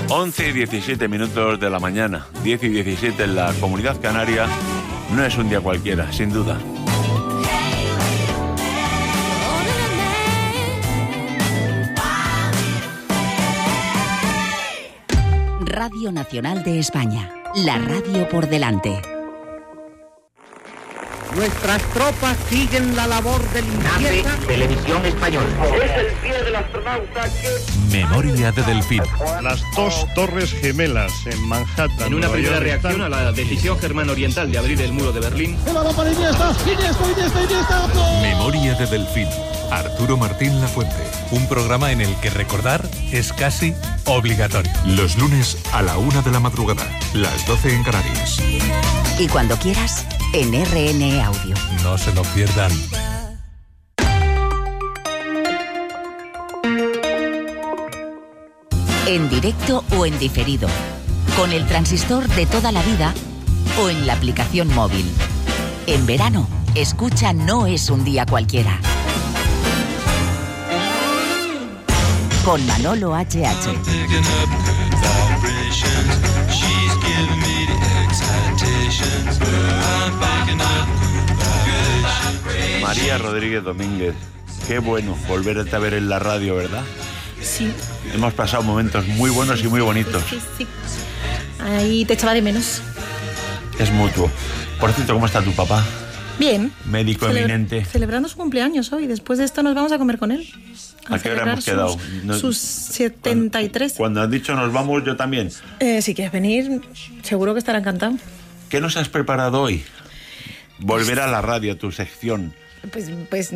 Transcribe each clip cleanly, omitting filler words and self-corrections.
11 y 17 minutos de la mañana, 10 y 17 en la Comunidad Canaria. No es un día cualquiera, sin duda. Radio Nacional de España, la radio por delante. Nuestras tropas siguen la labor de limpieza. Televisión Española. Es el día del astronauta que... Memoria de Delfín. Las dos torres gemelas en Manhattan. En una primera reacción a la decisión germano-oriental de abrir el muro de Berlín. Memoria de Delfín. Arturo Martín Lafuente. Un programa en el que recordar es casi obligatorio. Los lunes a la 1 de la madrugada, las 12 en Canarias. Y cuando quieras, en RN Audio. No se lo pierdan. En directo o en diferido, con el transistor de toda la vida o en la aplicación móvil. En verano, escucha No es un día cualquiera. Con Manolo HH. María Rodríguez Domínguez, qué bueno volverte a ver en la radio, ¿verdad? Sí. Hemos pasado momentos muy buenos y muy bonitos. Sí. Ahí te echaba de menos. Es mutuo. Por cierto, ¿cómo está tu papá? Bien. Médico eminente. Celebrando su cumpleaños hoy. Después de esto nos vamos a comer con él. ¿A qué hora hemos quedado? Sus 73. Cuando has dicho nos vamos, yo también. Si quieres venir, seguro que estará encantado. ¿Qué nos has preparado hoy? Volver a la radio, a tu sección. Pues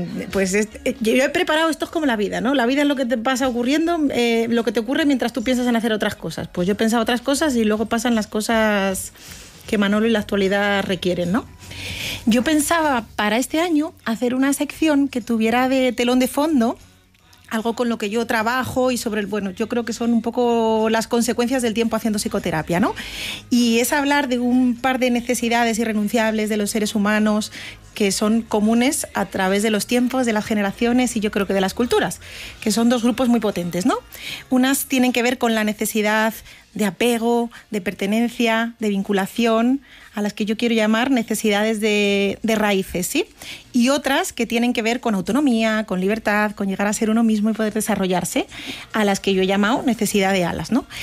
yo he preparado, esto es como la vida, ¿no? La vida es lo que te pasa ocurriendo, lo que te ocurre mientras tú piensas en hacer otras cosas. Pues yo he pensado otras cosas y luego pasan las cosas que Manolo y la actualidad requieren, ¿no? Yo pensaba para este año hacer una sección que tuviera de telón de fondo algo con lo que yo trabajo y sobre yo creo que son un poco las consecuencias del tiempo haciendo psicoterapia, ¿no? Y es hablar de un par de necesidades irrenunciables de los seres humanos que son comunes a través de los tiempos, de las generaciones y yo creo que de las culturas, que son dos grupos muy potentes, ¿no? Unas tienen que ver con la necesidad de apego, de pertenencia, de vinculación, a las que yo quiero llamar necesidades de raíces, ¿sí? Y otras que tienen que ver con autonomía, con libertad, con llegar a ser uno mismo y poder desarrollarse, a las que yo he llamado necesidad de alas, ¿no?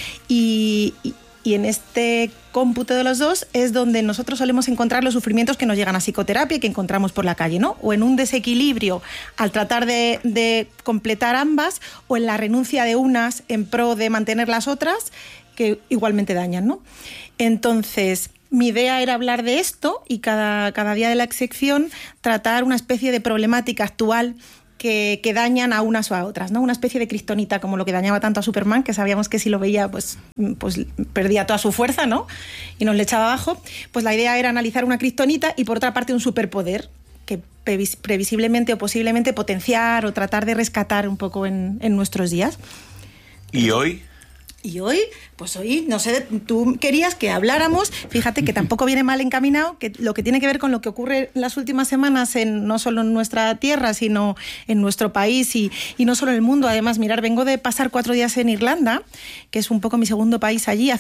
Y en este cómputo de los dos es donde nosotros solemos encontrar los sufrimientos que nos llegan a psicoterapia y que encontramos por la calle, ¿no? O en un desequilibrio al tratar de completar ambas, o en la renuncia de unas en pro de mantener las otras, que igualmente dañan, ¿no? Entonces, mi idea era hablar de esto y cada día de la sección tratar una especie de problemática actual que dañan a unas o a otras, ¿no? Una especie de kriptonita, como lo que dañaba tanto a Superman, que sabíamos que si lo veía, pues perdía toda su fuerza, ¿no? Y nos le echaba abajo. Pues la idea era analizar una kriptonita y, por otra parte, un superpoder que previsiblemente o posiblemente potenciar o tratar de rescatar un poco en nuestros días. ¿Y hoy? Y hoy, no sé, tú querías que habláramos, fíjate que tampoco viene mal encaminado, que lo que tiene que ver con lo que ocurre las últimas semanas no solo en nuestra tierra, sino en nuestro país y no solo en el mundo. Además, vengo de pasar 4 días en Irlanda, que es un poco mi segundo país allí.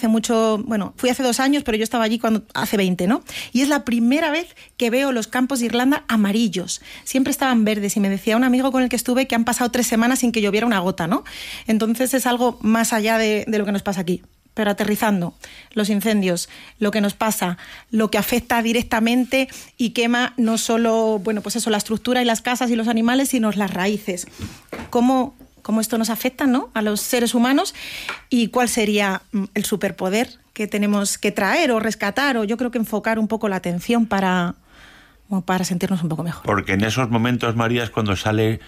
Fui hace 2 años, pero yo estaba allí hace 20, ¿no? Y es la primera vez que veo los campos de Irlanda amarillos. Siempre estaban verdes y me decía un amigo con el que estuve que han pasado 3 semanas sin que lloviera una gota, ¿no? Entonces es algo más allá de lo que nos pasa aquí. Pero aterrizando, los incendios, lo que nos pasa, lo que afecta directamente y quema no solo, la estructura y las casas y los animales, sino las raíces. ¿Cómo esto nos afecta, ¿no?, a los seres humanos? ¿Y cuál sería el superpoder que tenemos que traer o rescatar, o yo creo que enfocar un poco la atención para sentirnos un poco mejor? Porque en esos momentos, María, es cuando sale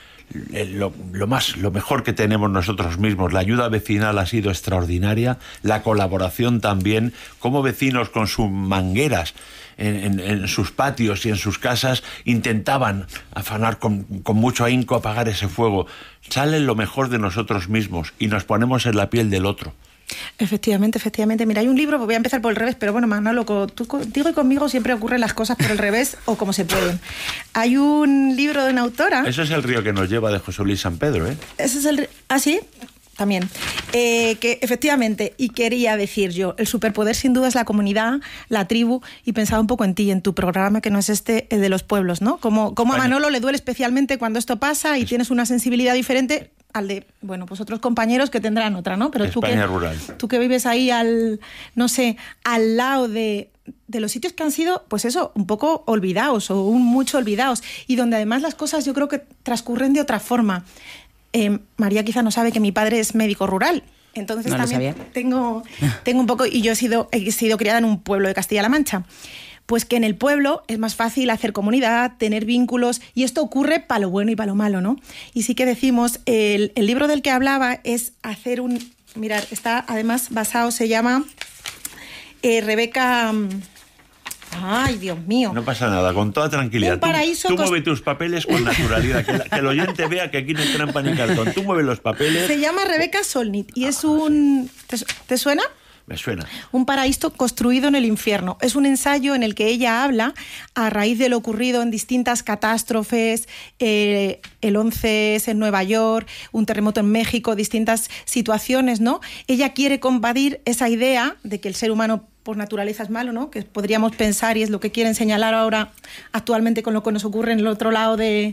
lo mejor que tenemos nosotros mismos. La ayuda vecinal ha sido extraordinaria, la colaboración también, como vecinos con sus mangueras en sus patios y en sus casas intentaban afanar con mucho ahínco apagar ese fuego. Sale lo mejor de nosotros mismos y nos ponemos en la piel del otro. Efectivamente. Mira, hay un libro, voy a empezar por el revés, pero Manolo, tú contigo y conmigo siempre ocurren las cosas por el revés o como se pueden. Hay un libro de una autora... Ese es el río que nos lleva de José Luis San Pedro, ¿eh? Ese es el... ¿Ah, sí? también. Que efectivamente, y quería decir yo, el superpoder sin duda es la comunidad, la tribu, y pensaba un poco en ti, en tu programa, que no es el de los pueblos, ¿no? Como a Manolo le duele especialmente cuando esto pasa y tienes una sensibilidad diferente al de, bueno, pues otros compañeros que tendrán otra, ¿no? Pero España rural. Tú que vives ahí al lado de los sitios que han sido, pues eso, un poco olvidados o mucho olvidados, y donde además las cosas yo creo que transcurren de otra forma. María quizá no sabe que mi padre es médico rural, entonces no también tengo un poco, y yo he sido criada en un pueblo de Castilla-La Mancha. Pues que en el pueblo es más fácil hacer comunidad, tener vínculos, y esto ocurre para lo bueno y para lo malo, ¿no? Y sí que decimos, el libro del que hablaba es hacer mirad, está además basado, se llama Rebeca... Ay, Dios mío. No pasa nada, con toda tranquilidad. Un paraíso tú mueve tus papeles con naturalidad, que el oyente vea que aquí no hay trampa ni cartón. Tú mueve los papeles. Se llama Rebeca Solnit y es ¿Te suena? Me suena. Un paraíso construido en el infierno. Es un ensayo en el que ella habla a raíz de lo ocurrido en distintas catástrofes, el 11S en Nueva York, un terremoto en México, distintas situaciones, ¿no? Ella quiere combatir esa idea de que el ser humano por naturaleza es malo, ¿no? Que podríamos pensar, y es lo que quieren señalar ahora actualmente con lo que nos ocurre en el otro lado de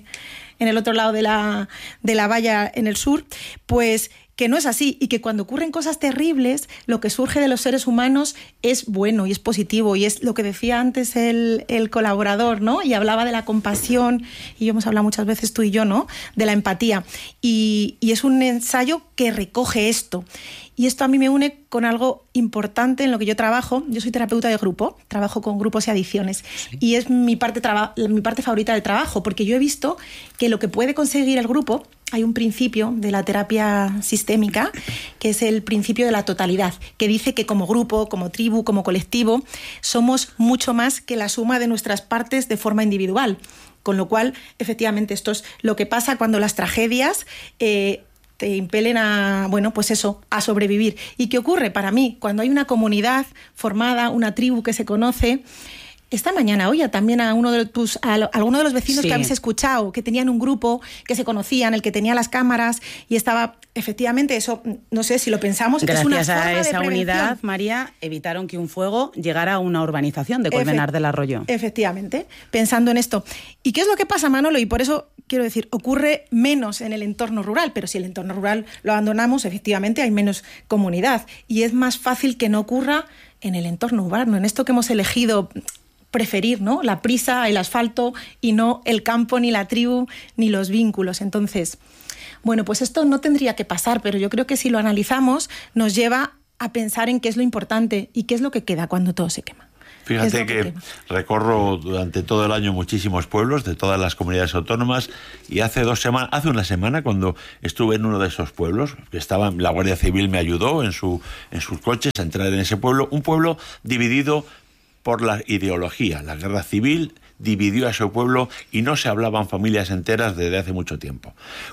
la valla en el sur, pues que no es así, y que cuando ocurren cosas terribles, lo que surge de los seres humanos es bueno y es positivo, y es lo que decía antes el colaborador, ¿no? Y hablaba de la compasión, y yo hemos hablado muchas veces tú y yo, ¿no? De la empatía, y es un ensayo que recoge esto. Y esto a mí me une con algo importante en lo que yo trabajo. Yo soy terapeuta de grupo, trabajo con grupos y adicciones. Sí. Y es mi parte favorita del trabajo, porque yo he visto que lo que puede conseguir el grupo, hay un principio de la terapia sistémica, que es el principio de la totalidad, que dice que como grupo, como tribu, como colectivo, somos mucho más que la suma de nuestras partes de forma individual. Con lo cual, efectivamente, esto es lo que pasa cuando las tragedias... te impelen a sobrevivir. ¿Y qué ocurre para mí? Cuando hay una comunidad formada, una tribu que se conoce. Esta mañana oía también a alguno de los vecinos que habéis escuchado, que tenían un grupo, que se conocían, el que tenía las cámaras, y estaba, efectivamente, eso, no sé si lo pensamos, gracias es una forma a esa de unidad, María, evitaron que un fuego llegara a una urbanización de Colmenar del Arroyo. Efectivamente, pensando en esto. ¿Y qué es lo que pasa, Manolo? Y por eso quiero decir, ocurre menos en el entorno rural, pero si el entorno rural lo abandonamos, efectivamente hay menos comunidad, y es más fácil que no ocurra en el entorno urbano, en esto que hemos elegido preferir, ¿no? La prisa, el asfalto, y no el campo, ni la tribu, ni los vínculos. Entonces, bueno, pues esto no tendría que pasar, pero yo creo que si lo analizamos nos lleva a pensar en qué es lo importante y qué es lo que queda cuando todo se quema. Fíjate que recorro durante todo el año muchísimos pueblos de todas las comunidades autónomas, y hace una semana, cuando estuve en uno de esos pueblos, que la Guardia Civil me ayudó en sus coches a entrar en ese pueblo, un pueblo dividido por la ideología. La guerra civil dividió a ese pueblo y no se hablaban familias enteras desde hace mucho tiempo.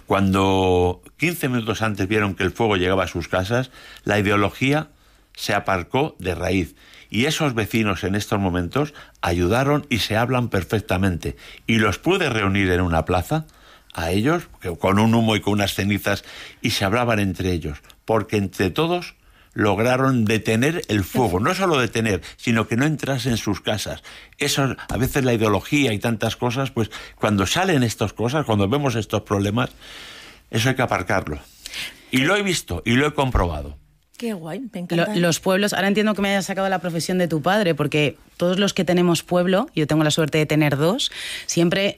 Cuando 15 minutos antes vieron que el fuego llegaba a sus casas, la ideología se aparcó de raíz. Y esos vecinos en estos momentos ayudaron y se hablan perfectamente. Y los pude reunir en una plaza, a ellos, con un humo y con unas cenizas, y se hablaban entre ellos, porque entre todos lograron detener el fuego, no solo detener, sino que no entrase en sus casas. Eso, a veces la ideología y tantas cosas, pues cuando salen estas cosas, cuando vemos estos problemas, eso hay que aparcarlo. Y lo he visto y lo he comprobado. Qué guay, me encanta. Los pueblos, ahora entiendo que me hayas sacado la profesión de tu padre, porque todos los que tenemos pueblo, yo tengo la suerte de tener dos, siempre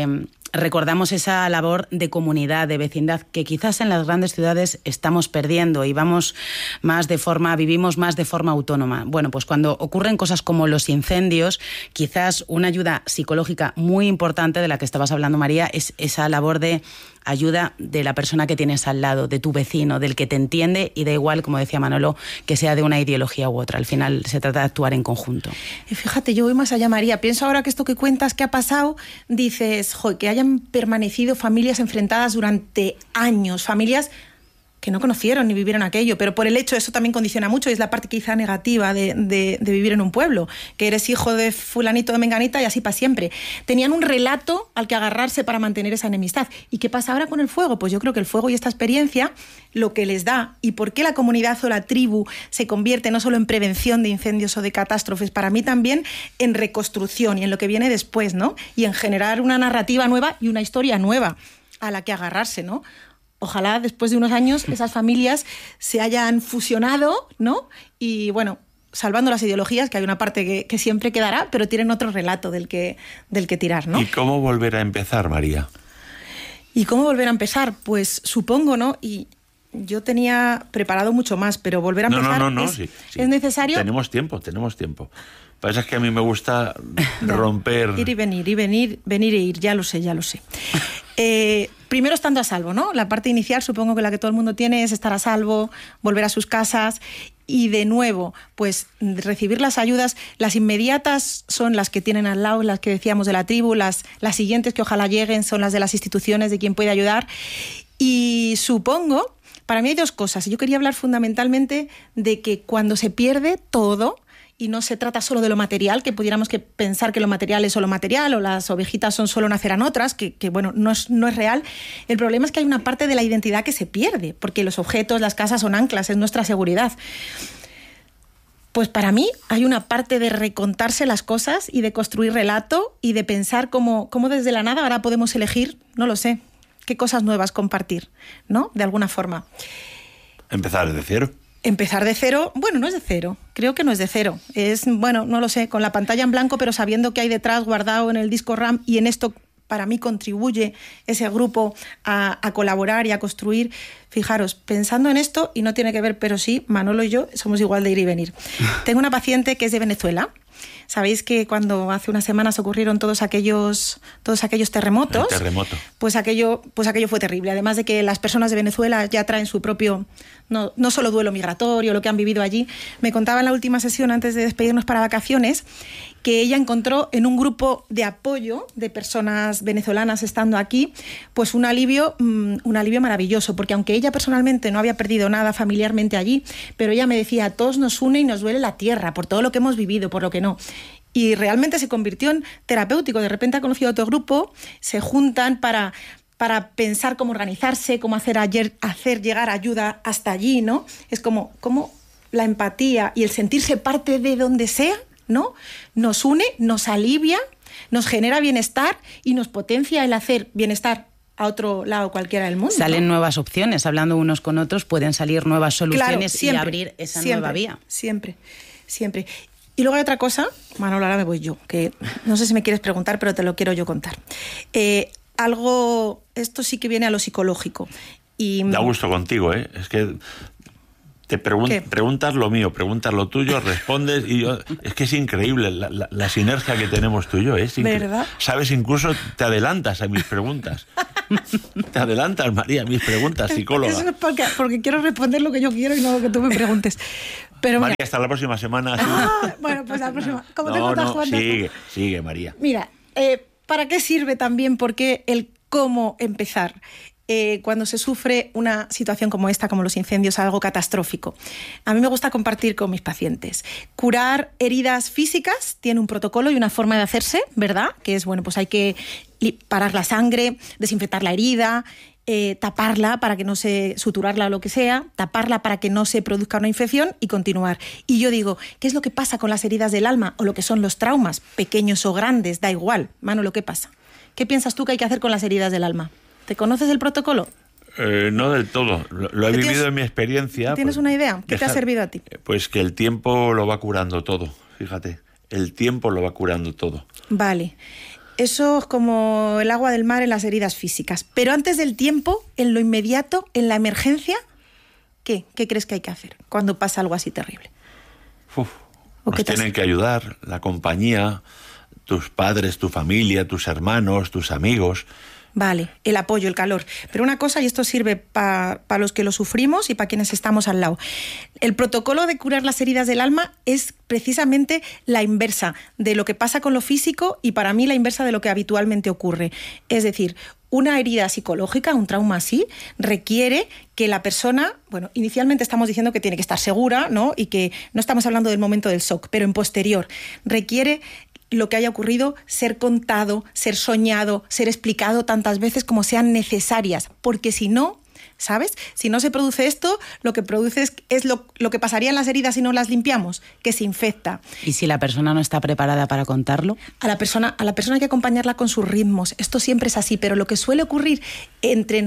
recordamos esa labor de comunidad, de vecindad, que quizás en las grandes ciudades estamos perdiendo y vivimos más de forma autónoma. Bueno, pues cuando ocurren cosas como los incendios, quizás una ayuda psicológica muy importante de la que estabas hablando, María, es esa labor de ayuda de la persona que tienes al lado, de tu vecino, del que te entiende, y da igual, como decía Manolo, que sea de una ideología u otra. Al final se trata de actuar en conjunto. Y fíjate, yo voy más allá, María. Pienso ahora que esto que cuentas que ha pasado, dices, que hayan permanecido familias enfrentadas durante años, familias que no conocieron ni vivieron aquello, pero por el hecho, eso también condiciona mucho, y es la parte quizá negativa de vivir en un pueblo, que eres hijo de fulanito de menganita y así para siempre. Tenían un relato al que agarrarse para mantener esa enemistad. ¿Y qué pasa ahora con el fuego? Pues yo creo que el fuego y esta experiencia, lo que les da, y por qué la comunidad o la tribu se convierte no solo en prevención de incendios o de catástrofes, para mí también en reconstrucción y en lo que viene después, ¿no? Y en generar una narrativa nueva y una historia nueva a la que agarrarse, ¿no? Ojalá después de unos años esas familias se hayan fusionado, ¿no? Y bueno, salvando las ideologías, que hay una parte que siempre quedará, pero tienen otro relato del que tirar, ¿no? ¿Y cómo volver a empezar, María? ¿Y cómo volver a empezar? Pues supongo, ¿no? Y yo tenía preparado mucho más, pero volver a empezar sí. es necesario. Tenemos tiempo. Pasa es que a mí me gusta romper... Ir y venir e ir, ya lo sé. Primero estando a salvo, ¿no? La parte inicial supongo que la que todo el mundo tiene es estar a salvo, volver a sus casas y de nuevo, pues recibir las ayudas. Las inmediatas son las que tienen al lado, las que decíamos de la tribu, las siguientes que ojalá lleguen son las de las instituciones, de quien puede ayudar. Y supongo, para mí hay dos cosas. Yo quería hablar fundamentalmente de que cuando se pierde todo, y no se trata solo de lo material, que pudiéramos pensar que lo material es solo material, o las ovejitas son solo nacerán otras, que bueno, no es real. El problema es que hay una parte de la identidad que se pierde, porque los objetos, las casas son anclas, es nuestra seguridad. Pues para mí hay una parte de recontarse las cosas y de construir relato y de pensar cómo desde la nada ahora podemos elegir, no lo sé, qué cosas nuevas compartir, ¿no? De alguna forma. Empezar de cero. Empezar de cero, bueno, no es de cero, creo que no es de cero. Es, bueno, no lo sé, con la pantalla en blanco, pero sabiendo que hay detrás guardado en el disco RAM, y en esto para mí contribuye ese grupo a colaborar y a construir. Fijaros, pensando en esto, y no tiene que ver, pero sí, Manolo y yo somos igual de ir y venir. Tengo una paciente que es de Venezuela. Sabéis que cuando hace unas semanas ocurrieron todos aquellos terremotos, el terremoto. pues aquello fue terrible. Además de que las personas de Venezuela ya traen su propio, no solo duelo migratorio, lo que han vivido allí. Me contaba en la última sesión, antes de despedirnos para vacaciones, que ella encontró en un grupo de apoyo de personas venezolanas estando aquí, pues un alivio maravilloso, porque aunque ella personalmente no había perdido nada familiarmente allí, pero ella me decía, a todos nos une y nos duele la tierra por todo lo que hemos vivido, por lo que no. Y realmente se convirtió en terapéutico. De repente ha conocido otro grupo, se juntan para pensar cómo organizarse, cómo hacer llegar ayuda hasta allí, ¿no? Es como la empatía y el sentirse parte de donde sea, ¿no? Nos une, nos alivia, nos genera bienestar y nos potencia el hacer bienestar a otro lado cualquiera del mundo. Salen nuevas opciones, hablando unos con otros, pueden salir nuevas soluciones, claro, siempre, y abrir esa nueva vía. Siempre. Y luego hay otra cosa, Manolo, ahora me voy yo, que no sé si me quieres preguntar, pero te lo quiero yo contar. Esto sí que viene a lo psicológico. Y da gusto contigo, ¿eh? Es que te preguntas lo mío, preguntas lo tuyo, respondes, y yo, es que es increíble la sinergia que tenemos tú y yo, ¿eh? ¿Verdad? Sabes, incluso te adelantas a mis preguntas. Te adelantas, María, a mis preguntas, psicóloga. Eso es porque quiero responder lo que yo quiero y no lo que tú me preguntes. Pero María, mira, hasta la próxima semana. Bueno, pues la próxima. Como tengo Juan, sigue, María. Mira, ¿para qué sirve también? Porque el cómo empezar. Cuando se sufre una situación como esta, como los incendios, algo catastrófico. A mí me gusta compartir con mis pacientes. Curar heridas físicas tiene un protocolo y una forma de hacerse, ¿verdad? Que es, bueno, pues hay que parar la sangre, desinfectar la herida, taparla para que no se suturarla o lo que sea, taparla para que no se produzca una infección y continuar. Y yo digo, ¿qué es lo que pasa con las heridas del alma o lo que son los traumas, pequeños o grandes? Da igual. Manolo, ¿qué pasa? ¿Qué piensas tú que hay que hacer con las heridas del alma? ¿Te conoces el protocolo? No del todo. Lo he vivido en mi experiencia. ¿Tienes una idea? ¿Qué te ha servido a ti? Pues que el tiempo lo va curando todo, fíjate. El tiempo lo va curando todo. Vale. Eso es como el agua del mar en las heridas físicas. Pero antes del tiempo, en lo inmediato, en la emergencia, ¿qué crees que hay que hacer cuando pasa algo así terrible? Nos tienen que ayudar, la compañía, tus padres, tu familia, tus hermanos, tus amigos. Vale, el apoyo, el calor. Pero una cosa, y esto sirve para los que lo sufrimos y para quienes estamos al lado. El protocolo de curar las heridas del alma es precisamente la inversa de lo que pasa con lo físico y para mí la inversa de lo que habitualmente ocurre. Es decir, una herida psicológica, un trauma así, requiere que la persona, bueno, inicialmente estamos diciendo que tiene que estar segura, ¿no? Y que no estamos hablando del momento del shock, pero en posterior requiere lo que haya ocurrido ser contado, ser soñado, ser explicado tantas veces como sean necesarias, porque si no, ¿sabes? Si no se produce esto, lo que produce es lo que pasaría en las heridas si no las limpiamos, que se infecta. ¿Y si la persona no está preparada para contarlo? A la persona hay que acompañarla con sus ritmos. Esto siempre es así, pero lo que suele ocurrir entre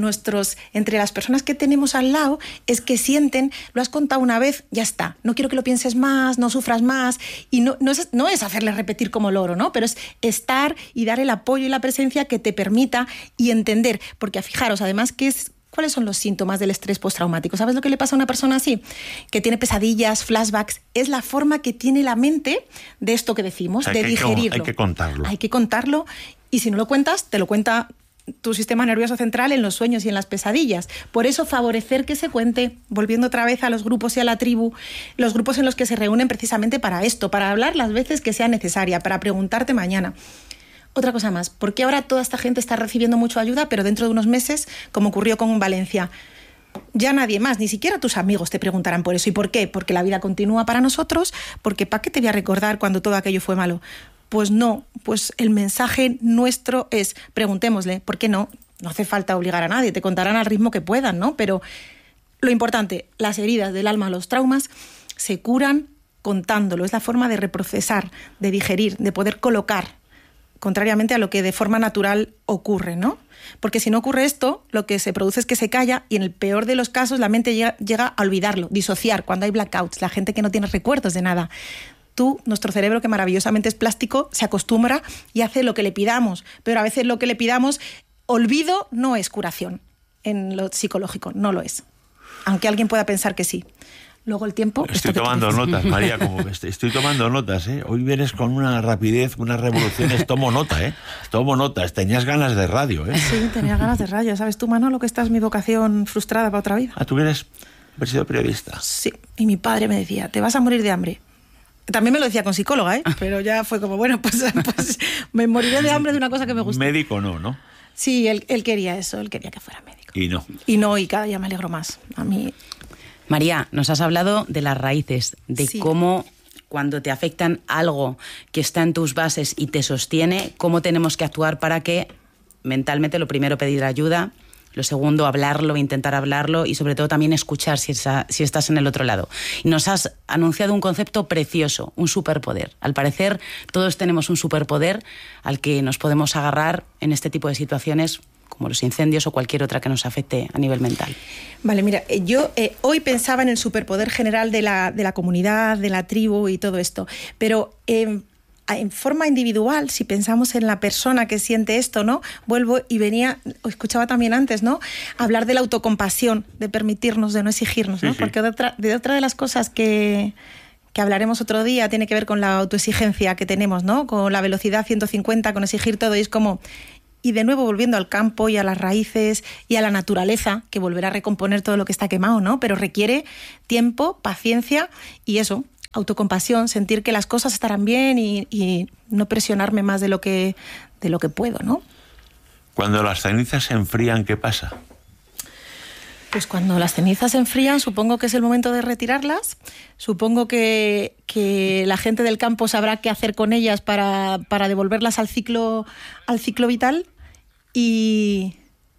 las personas que tenemos al lado es que sienten, lo has contado una vez, ya está. No quiero que lo pienses más, no sufras más. Y no es hacerle repetir como loro, ¿no? Pero es estar y dar el apoyo y la presencia que te permita y entender. Porque fijaros, además, ¿cuáles son los síntomas del estrés postraumático? ¿Sabes lo que le pasa a una persona así? Que tiene pesadillas, flashbacks. Es la forma que tiene la mente de esto que decimos, de digerirlo. Hay que contarlo. Hay que contarlo y si no lo cuentas, te lo cuenta tu sistema nervioso central en los sueños y en las pesadillas. Por eso favorecer que se cuente, volviendo otra vez a los grupos y a la tribu, los grupos en los que se reúnen precisamente para esto, para hablar las veces que sea necesaria, para preguntarte mañana. Otra cosa más, ¿por qué ahora toda esta gente está recibiendo mucha ayuda, pero dentro de unos meses, como ocurrió con Valencia, ya nadie más, ni siquiera tus amigos te preguntarán por eso? ¿Y por qué? Porque la vida continúa para nosotros, porque ¿para qué te voy a recordar cuando todo aquello fue malo? Pues no, pues el mensaje nuestro es, preguntémosle, ¿por qué no? No hace falta obligar a nadie, te contarán al ritmo que puedan, ¿no? Pero lo importante, las heridas del alma, los traumas, se curan contándolo, es la forma de reprocesar, de digerir, de poder colocar, contrariamente a lo que de forma natural ocurre, ¿no? Porque si no ocurre esto, lo que se produce es que se calla y en el peor de los casos la mente llega a olvidarlo, disociar, cuando hay blackouts, la gente que no tiene recuerdos de nada. Nuestro cerebro, que maravillosamente es plástico, se acostumbra y hace lo que le pidamos, pero a veces lo que le pidamos, olvido no es curación en lo psicológico, no lo es. Aunque alguien pueda pensar que sí. Luego el tiempo... Estoy tomando notas, María, como estoy tomando notas, ¿eh? Hoy vienes con una rapidez, unas revoluciones, tomo nota, ¿eh? Tomo notas, tenías ganas de radio, ¿eh? Sí, tenía ganas de radio, ¿sabes tú, Manolo, que esta es mi vocación frustrada para otra vida? Ah, ¿tú quieres haber sido periodista? Sí, y mi padre me decía, te vas a morir de hambre. También me lo decía con psicóloga, ¿eh? Pero ya fue como, bueno, pues me moriré de hambre de una cosa que me gusta. Médico no. Sí, él quería eso, él quería que fuera médico. Y no. Y cada día me alegro más. A mí... María, nos has hablado de las raíces, de cómo cuando te afectan algo que está en tus bases y te sostiene, cómo tenemos que actuar para que mentalmente, lo primero, pedir ayuda, lo segundo, hablarlo, intentar hablarlo y sobre todo también escuchar si estás en el otro lado. Y nos has anunciado un concepto precioso, un superpoder. Al parecer, todos tenemos un superpoder al que nos podemos agarrar en este tipo de situaciones, como los incendios o cualquier otra que nos afecte a nivel mental. Vale, mira, yo hoy pensaba en el superpoder general de la comunidad, de la tribu y todo esto, pero en forma individual, si pensamos en la persona que siente esto, ¿no? Vuelvo y escuchaba también antes, ¿no? Hablar de la autocompasión, de permitirnos, de no exigirnos, ¿no? Sí. Porque otra de las cosas que hablaremos otro día tiene que ver con la autoexigencia que tenemos, ¿no? Con la velocidad 150, con exigir todo, y es como... Y de nuevo volviendo al campo y a las raíces y a la naturaleza, que volverá a recomponer todo lo que está quemado, ¿no? Pero requiere tiempo, paciencia y eso, autocompasión, sentir que las cosas estarán bien y no presionarme más de lo que puedo, ¿no? Cuando las cenizas se enfrían, ¿qué pasa? Pues cuando las cenizas se enfrían, supongo que es el momento de retirarlas. Supongo que la gente del campo sabrá qué hacer con ellas para devolverlas al ciclo vital. Y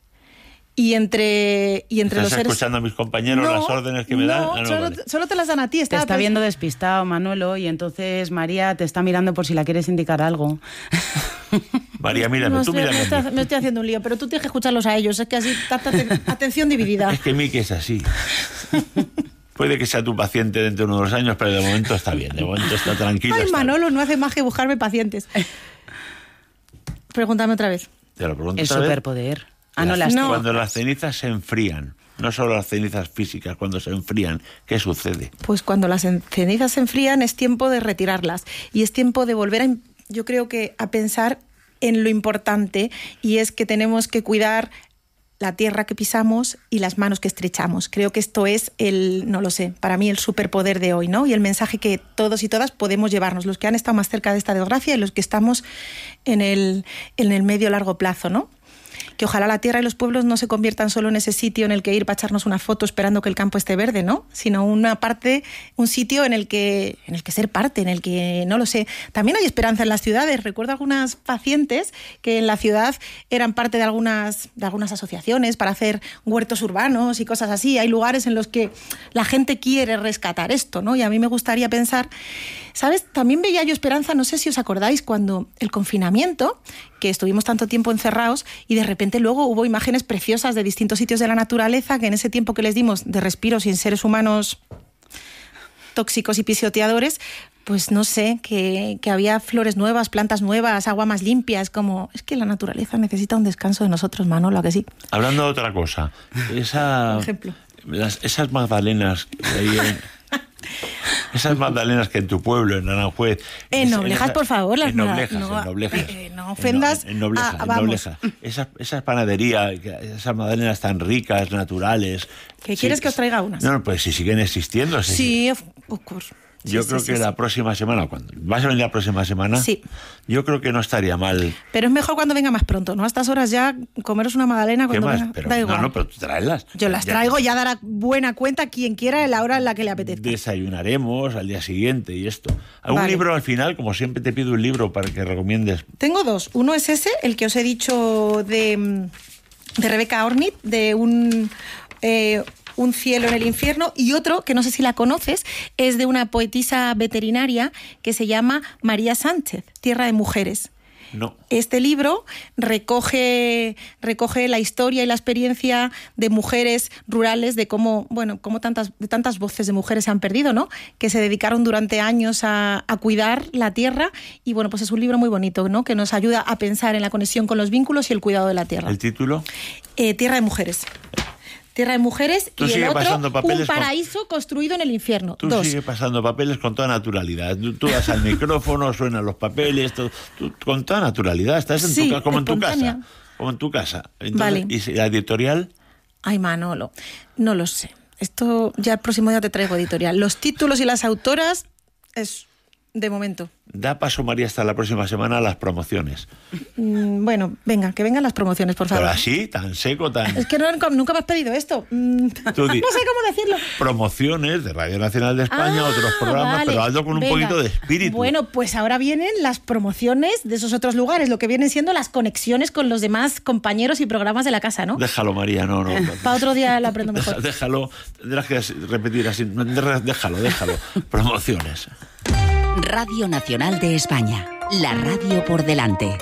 entre los seres... escuchando a mis compañeros las órdenes que me dan? Solo te las dan a ti. Te está viendo despistado, Manuelo, y entonces María te está mirando por si la quieres indicar algo. María, mírame, tú mírame. Me estoy haciendo un lío, pero tú tienes que escucharlos a ellos. Es que así, atención dividida. Es que Miki es así. Puede que sea tu paciente dentro de unos años, pero de momento está bien, de momento está tranquilo. Ay, Manolo, no hace más que buscarme pacientes. Pregúntame otra vez. Te lo pregunto El otra vez. Superpoder. Cuando las cenizas se enfrían, no solo las cenizas físicas, cuando se enfrían, ¿qué sucede? Pues cuando las cenizas se enfrían es tiempo de retirarlas y es tiempo de volver yo creo que a pensar en lo importante, y es que tenemos que cuidar la tierra que pisamos y las manos que estrechamos. Creo que esto es no lo sé, para mí el superpoder de hoy, ¿no? Y el mensaje que todos y todas podemos llevarnos, los que han estado más cerca de esta desgracia y los que estamos en el medio largo plazo, ¿no? Que ojalá la tierra y los pueblos no se conviertan solo en ese sitio en el que ir para echarnos una foto esperando que el campo esté verde, ¿no? Sino un sitio en el que ser parte, en el que, no lo sé. También hay esperanza en las ciudades. Recuerdo algunas pacientes que en la ciudad eran parte de algunas asociaciones para hacer huertos urbanos y cosas así. Hay lugares en los que la gente quiere rescatar esto, ¿no? Y a mí me gustaría pensar, ¿sabes? También veía yo esperanza, no sé si os acordáis, cuando el confinamiento, que estuvimos tanto tiempo encerrados y de repente luego hubo imágenes preciosas de distintos sitios de la naturaleza que en ese tiempo que les dimos de respiro sin seres humanos tóxicos y pisoteadores, pues no sé, que había flores nuevas, plantas nuevas, agua más limpia. Es que la naturaleza necesita un descanso de nosotros, Manolo, ¿a que sí? Hablando de otra cosa, por ejemplo. Esas magdalenas que hay esas magdalenas que en tu pueblo, en Aranjuez... En Noblejas, por favor. En Noblejas. No ofendas. En Noblejas. Esas panaderías, esas magdalenas tan ricas, naturales... ¿Qué quieres que os traiga unas? No, pues si siguen existiendo. Sí, of course. Yo creo que la próxima semana, cuando vas a venir la próxima semana, sí. Yo creo que no estaría mal. Pero es mejor cuando venga más pronto, ¿no? A estas horas ya comeros una magdalena cuando venga. Pero, da igual. No, pero tú tráelas. Yo las traigo, ya dará buena cuenta quien quiera en la hora en la que le apetezca. Desayunaremos al día siguiente y esto. ¿Algún libro al final? Como siempre te pido un libro para que recomiendes. Tengo dos. Uno es ese, el que os he dicho de Rebecca Hornit, de Un cielo en el infierno, y otro, que no sé si la conoces, es de una poetisa veterinaria que se llama María Sánchez, Tierra de Mujeres. No. Este libro recoge la historia y la experiencia de mujeres rurales, de cómo tantas voces de mujeres se han perdido, ¿no? Que se dedicaron durante años a cuidar la tierra, y bueno, pues es un libro muy bonito, ¿no? Que nos ayuda a pensar en la conexión con los vínculos y el cuidado de la tierra. ¿El título? Tierra de Mujeres. Tierra de Mujeres, y el otro, Un paraíso construido en el infierno. Tú sigues pasando papeles con toda naturalidad. Tú vas al micrófono, suenan los papeles, tú, con toda naturalidad. Estás como en tu casa. Como en tu casa. Entonces, vale. ¿Y la editorial? Ay, Manolo, no lo sé. Esto ya el próximo día te traigo editorial. Los títulos y las autoras es de momento. Da paso, María, hasta la próxima semana a las promociones. Bueno, venga, que vengan las promociones, por favor. Pero así, tan seco, tan... Es que nunca me has pedido esto. No sé cómo decirlo. Promociones de Radio Nacional de España, otros programas, vale. Pero hazlo con un poquito de espíritu. Bueno, pues ahora vienen las promociones de esos otros lugares, lo que vienen siendo las conexiones con los demás compañeros y programas de la casa, ¿no? Déjalo, María, no. Para otro día lo aprendo mejor. Déjalo, tendrás que repetir así. Déjalo. Promociones. Radio Nacional de España, la radio por delante.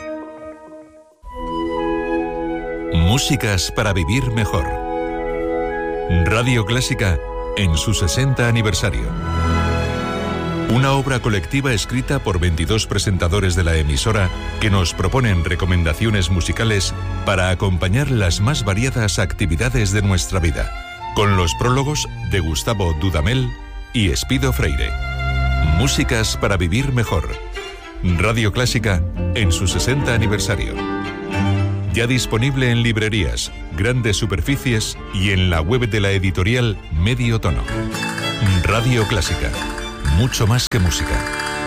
Músicas para vivir mejor. Radio Clásica en su 60 aniversario. Una obra colectiva escrita por 22 presentadores de la emisora que nos proponen recomendaciones musicales para acompañar las más variadas actividades de nuestra vida, con los prólogos de Gustavo Dudamel y Espido Freire. Músicas para vivir mejor. Radio Clásica en su 60 aniversario. Ya disponible en librerías, grandes superficies y en la web de la editorial Medio Tono. Radio Clásica. Mucho más que música.